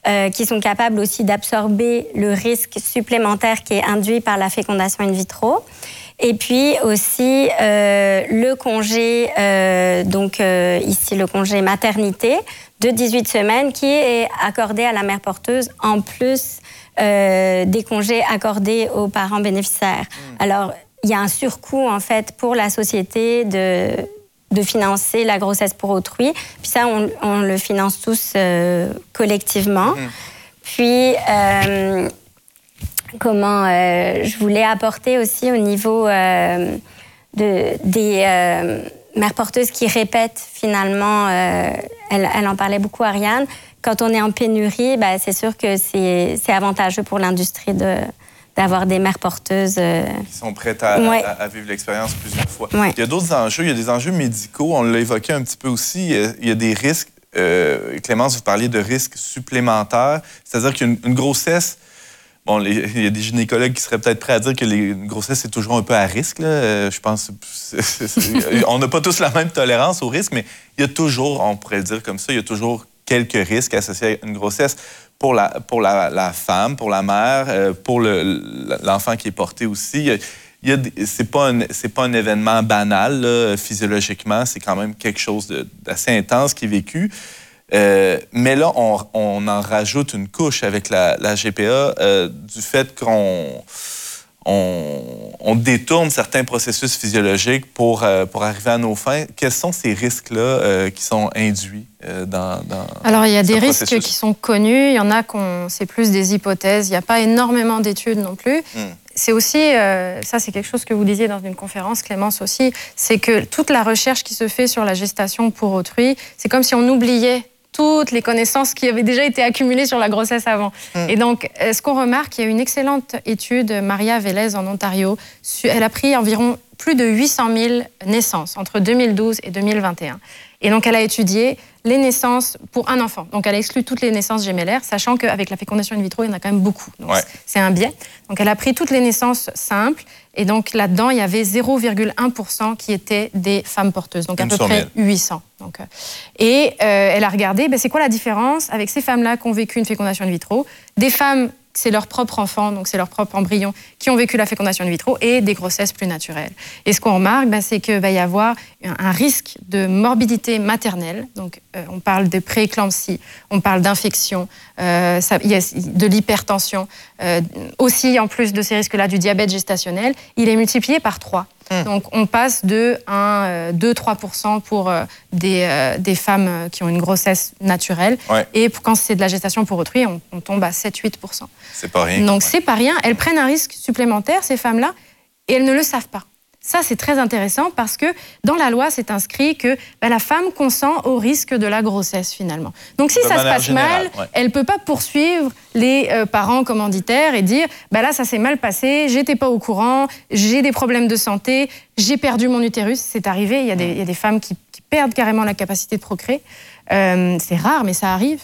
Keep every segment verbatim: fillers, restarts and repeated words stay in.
euh, qui sont capables aussi d'absorber le risque supplémentaire qui est induit par la fécondation in vitro. Et puis aussi euh, le congé, euh, donc euh, ici le congé maternité de dix-huit semaines qui est accordé à la mère porteuse en plus euh, des congés accordés aux parents bénéficiaires. Mmh. Alors, il y a un surcoût en fait pour la société de, de financer la grossesse pour autrui. Puis ça, on, on le finance tous euh, collectivement. Mmh. Puis... Euh, Comment euh, je voulais apporter aussi au niveau euh, de, des euh, mères porteuses qui répètent finalement, euh, elle, elle en parlait beaucoup, Ariane, quand on est en pénurie, ben, c'est sûr que c'est, c'est avantageux pour l'industrie de, d'avoir des mères porteuses. Euh... Qui sont prêtes à, ouais. à, à vivre l'expérience plusieurs fois. Ouais. Il y a d'autres enjeux, il y a des enjeux médicaux, on l'a évoqué un petit peu aussi, il y a, il y a des risques. Euh, Clémence, vous parliez de risques supplémentaires, c'est-à-dire qu'une une grossesse. Bon, les, il y a des gynécologues qui seraient peut-être prêts à dire que les, une grossesse, c'est toujours un peu à risque. Là. Euh, je pense c'est, c'est, c'est, on n'a pas tous la même tolérance au risque, mais il y a toujours, on pourrait le dire comme ça, il y a toujours quelques risques associés à une grossesse pour la, pour la, la femme, pour la mère, euh, pour le, l'enfant qui est porté aussi. Il y a, il y a, c'est pas un, c'est pas un événement banal, là, physiologiquement. C'est quand même quelque chose de, d'assez intense qui est vécu. Euh, mais là, on, on en rajoute une couche avec la, la G P A euh, du fait qu'on on, on détourne certains processus physiologiques pour, euh, pour arriver à nos fins. Quels sont ces risques-là euh, qui sont induits euh, dans, dans Alors, il y a des processus? risques qui sont connus. Il y en a qu'on c'est plus des hypothèses. Il n'y a pas énormément d'études non plus. Mm. C'est aussi, euh, ça c'est quelque chose que vous disiez dans une conférence, Clémence aussi, c'est que toute la recherche qui se fait sur la gestation pour autrui, c'est comme si on oubliait toutes les connaissances qui avaient déjà été accumulées sur la grossesse avant. Mmh. Et donc, ce qu'on remarque, il y a une excellente étude, Maria Velez en Ontario, elle a pris environ plus de huit cent mille naissances entre deux mille douze et deux mille vingt et un. Et donc, elle a étudié les naissances pour un enfant. Donc, elle a exclu toutes les naissances gémellaires, sachant qu'avec la fécondation in vitro, il y en a quand même beaucoup. Donc, ouais. c'est un biais. Donc, elle a pris toutes les naissances simples. Et donc, là-dedans, il y avait zéro virgule un pour cent qui étaient des femmes porteuses. Donc, à peu près huit cents. Donc, euh, et euh, elle a regardé, ben, c'est quoi la différence avec ces femmes-là qui ont vécu une fécondation in vitro, des femmes, c'est leur propre enfant, donc c'est leur propre embryon, qui ont vécu la fécondation in vitro, et des grossesses plus naturelles. Et ce qu'on remarque, ben, c'est qu'il va y avoir un, un risque de morbidité maternelle. Donc, euh, on parle de prééclampsie, on parle d'infection, euh, ça, il y a de l'hypertension. Euh, aussi, en plus de ces risques-là, du diabète gestationnel, il est multiplié par trois. Mmh. Donc, on passe de un, deux à trois pour cent pour euh, des, euh, des femmes qui ont une grossesse naturelle. Ouais. Et quand c'est de la gestation pour autrui, on, on tombe à sept à huit pour cent. C'est pas rien. Donc, c'est pas rien. Elles prennent un risque supplémentaire, ces femmes-là, et elles ne le savent pas. Ça, c'est très intéressant parce que dans la loi, c'est inscrit que ben, la femme consent au risque de la grossesse, finalement. Donc, si de ça se passe générale, mal, ouais. elle ne peut pas poursuivre les euh, parents commanditaires et dire ben là, ça s'est mal passé, j'étais pas au courant, j'ai des problèmes de santé, j'ai perdu mon utérus. C'est arrivé, il y a des, il y a des femmes qui, qui perdent carrément la capacité de procréer. Euh, c'est rare, mais ça arrive.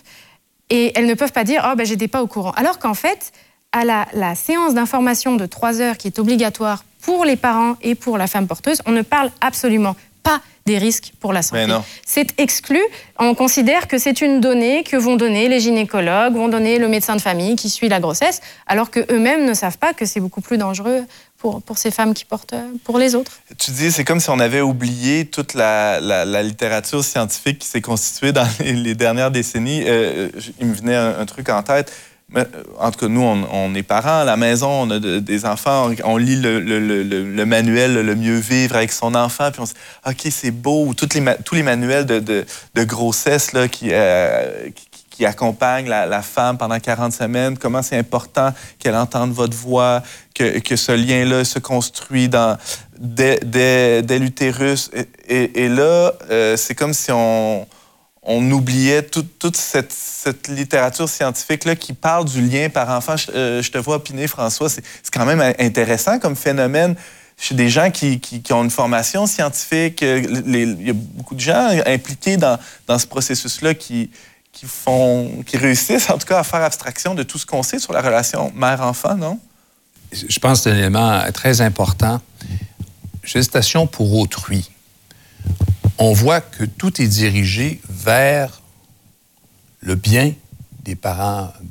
Et elles ne peuvent pas dire « oh, ben, j'étais pas au courant ». Alors qu'en fait, à la, la séance d'information de trois heures qui est obligatoire pour les parents et pour la femme porteuse, on ne parle absolument pas des risques pour la santé. C'est exclu. On considère que c'est une donnée que vont donner les gynécologues, vont donner le médecin de famille qui suit la grossesse, alors qu'eux-mêmes ne savent pas que c'est beaucoup plus dangereux pour, pour ces femmes qui portent pour les autres. Tu dis, c'est comme si on avait oublié toute la, la, la littérature scientifique qui s'est constituée dans les, les dernières décennies. Euh, il me venait un, un truc en tête. En tout cas, nous, on, on est parents à la maison, on a de, des enfants, on, on lit le, le, le, le manuel « Le mieux vivre avec son enfant », puis on se dit « OK, c'est beau », ou toutes les, tous les manuels de, de, de grossesse là, qui, euh, qui, qui accompagnent la, la femme pendant quarante semaines, comment c'est important qu'elle entende votre voix, que, que ce lien-là se construit dans, dès, dès, dès l'utérus. Et, et, et là, euh, c'est comme si on... on oubliait toute, toute cette, cette littérature scientifique-là qui parle du lien par enfant. Je, euh, je te vois opiner, François, c'est, c'est quand même intéressant comme phénomène. Chez des gens qui, qui, qui ont une formation scientifique, les, il y a beaucoup de gens impliqués dans, dans ce processus-là qui, qui, font, qui réussissent en tout cas à faire abstraction de tout ce qu'on sait sur la relation mère-enfant, non? Je pense que c'est un élément très important. Gestation pour autrui. On voit que tout est dirigé vers le bien des des parents